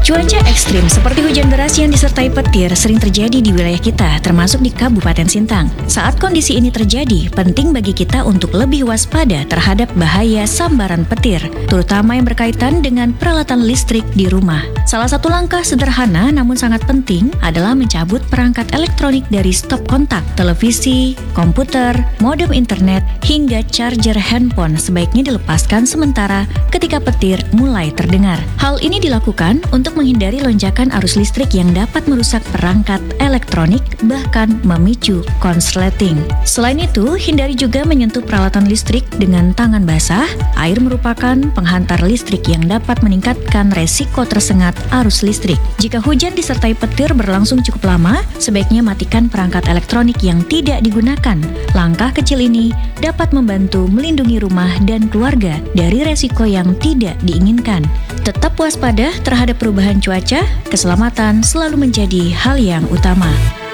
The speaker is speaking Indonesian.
Cuaca ekstrim seperti hujan deras yang disertai petir sering terjadi di wilayah kita, termasuk di Kabupaten Sintang. Saat kondisi ini terjadi, penting bagi kita untuk lebih waspada terhadap bahaya sambaran petir, terutama yang berkaitan dengan peralatan listrik di rumah. Salah satu langkah sederhana namun sangat penting adalah mencabut perangkat elektronik dari stop kontak, televisi, komputer, modem internet, hingga charger handphone sebaiknya dilepaskan sementara ketika petir mulai terdengar. Hal ini dilakukan untuk menghindari lonjakan arus listrik yang dapat merusak perangkat elektronik, bahkan memicu konsleting. Selain itu, hindari juga menyentuh peralatan listrik dengan tangan basah. Air merupakan penghantar listrik yang dapat meningkatkan resiko tersengat arus listrik. Jika hujan disertai petir berlangsung cukup lama, sebaiknya matikan perangkat elektronik yang tidak digunakan. Langkah kecil ini dapat membantu melindungi rumah dan keluarga dari resiko yang tidak diinginkan. Tetap waspada terhadap perubahan cuaca, keselamatan selalu menjadi hal yang utama.